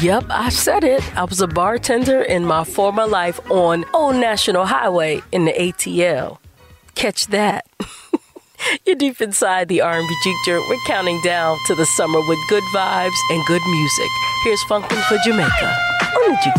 Yep, I said it. I was a bartender in my former life on Old National Highway in the ATL. Catch that. You're deep inside the R&B Juke Joint. We're counting down to the summer with good vibes and good music. Here's Funkin' for Jamaica on the Juke